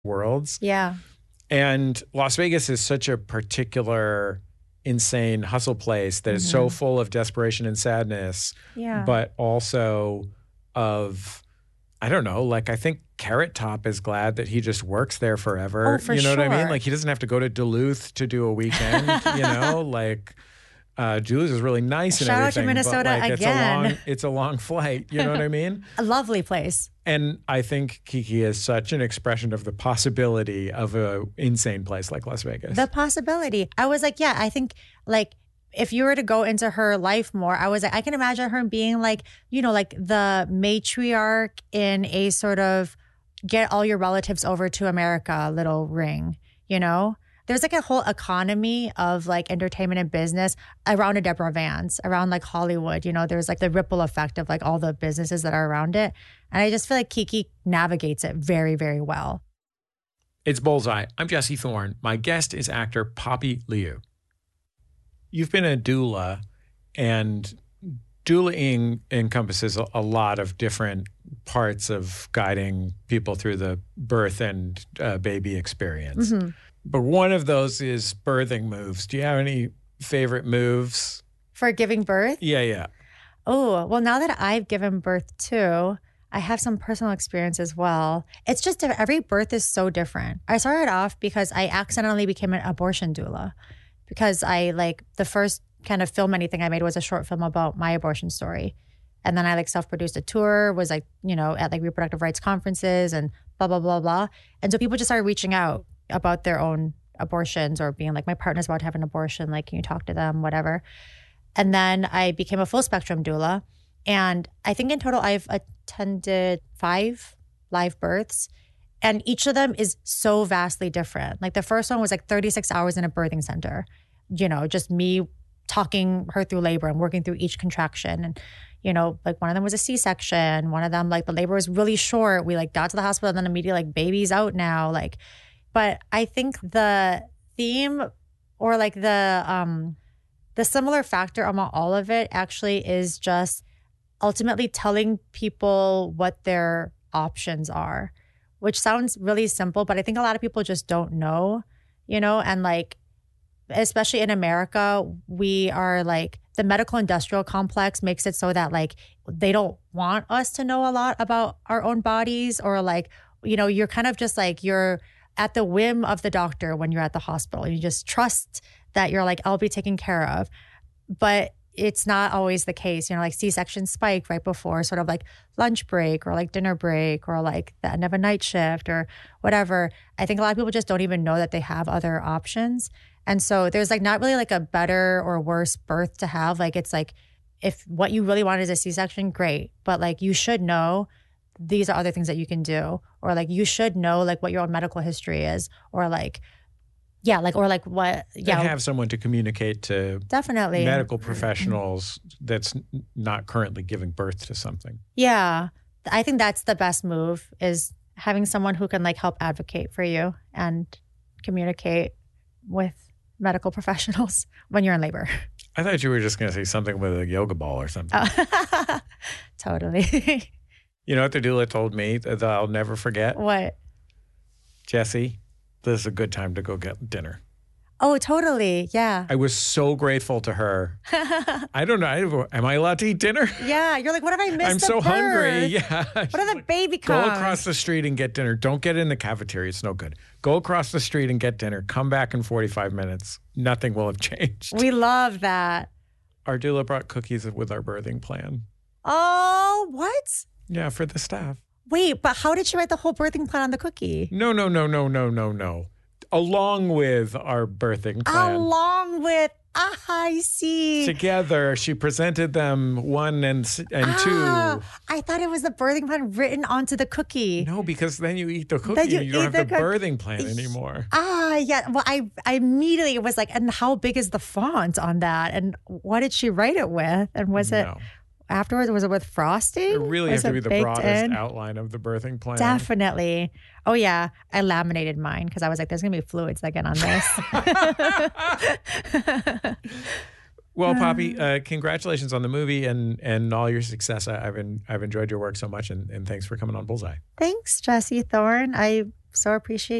worlds. Yeah. And Las Vegas is such a particular, insane hustle place that is so full of desperation and sadness, but also of, I don't know, like I think Carrot Top is glad that he just works there forever. Oh, for you know what I mean? sure. Like he doesn't have to go to Duluth to do a weekend, you know, like Duluth is really nice and Shout out everything. to Minnesota but like again. It's a long flight. You know what I mean? A lovely place. And I think Kiki is such an expression of the possibility of an insane place like Las Vegas. The possibility. I was like, yeah, I think like if you were to go into her life more, I was like, I can imagine her being like, you know, like the matriarch in a sort of get all your relatives over to America little ring, you know? There's like a whole economy of like entertainment and business around a Deborah Vance, around like Hollywood, you know, there's like the ripple effect of like all the businesses that are around it. And I just feel like Kiki navigates it very, very well. It's Bullseye. I'm Jesse Thorne. My guest is actor Poppy Liu. You've been a doula, and doulaing encompasses a lot of different parts of guiding people through the birth and baby experience. But one of those is birthing moves. Do you have any favorite moves? For giving birth? Yeah. Oh, well, now that I've given birth too, I have some personal experience as well. It's just every birth is so different. I started off because I accidentally became an abortion doula because I like the first kind of film anything I made was a short film about my abortion story. And then I like self-produced a tour, was like, you know, at like reproductive rights conferences and blah, blah, blah, blah. And so people just started reaching out about their own abortions or being like, my partner's about to have an abortion. Like, can you talk to them? Whatever. And then I became a full spectrum doula. And I think in total, I've attended 5 live births. And each of them is so vastly different. Like the first one was like 36 hours in a birthing center. You know, just me talking her through labor and working through each contraction. And, you know, like one of them was a C-section. One of them, like the labor was really short. We like got to the hospital and then immediately like, baby's out now. Like, but I think the theme or like the similar factor among all of it actually is just ultimately telling people what their options are, which sounds really simple, but I think a lot of people just don't know, you know, and like, especially in America, we are like, the medical industrial complex makes it so that like, they don't want us to know a lot about our own bodies or like, you know, you're kind of just like, you're at the whim of the doctor when you're at the hospital. You just trust that you're like, I'll be taken care of. But it's not always the case, you know, like C-section spike right before sort of like lunch break or like dinner break or like the end of a night shift or whatever. I think a lot of people just don't even know that they have other options. And so there's like not really like a better or worse birth to have. Like it's like if what you really want is a C-section, great. But like you should know these are other things that you can do. Or like you should know like what your own medical history is or like yeah, like or like what yeah. And have someone to communicate to definitely medical professionals that's not currently giving birth to something. Yeah. I think that's the best move is having someone who can like help advocate for you and communicate with medical professionals when you're in labor. I thought you were just going to say something with a yoga ball or something. Totally. You know what the doula told me that I'll never forget? What? Jesse, this is a good time to go get dinner. Oh, totally. Yeah. I was so grateful to her. I don't know. Am I allowed to eat dinner? Yeah. You're like, what if I miss I'm the so birth? hungry. Yeah. What if the baby comes? Go across the street and get dinner. Don't get in the cafeteria. It's no good. Go across the street and get dinner. Come back in 45 minutes. Nothing will have changed. We love that. Our doula brought cookies with our birthing plan. Oh, what? Yeah, for the staff. Wait, but how did she write the whole birthing plan on the cookie? No. Along with our birthing plan. Along with, I see. Together, she presented them 1 and 2. I thought it was the birthing plan written onto the cookie. No, because then you eat the cookie and you don't have the birthing plan anymore. Yeah. Well, I immediately was like, and how big is the font on that? And what did she write it with? And was it... Afterwards, was it with frosting? It really has to be the broadest outline of the birthing plan. Definitely. Oh, yeah. I laminated mine because I was like, there's going to be fluids that get on this. Well, Poppy, congratulations on the movie and all your success. I've enjoyed your work so much, and thanks for coming on Bullseye. Thanks, Jesse Thorne. I so appreciate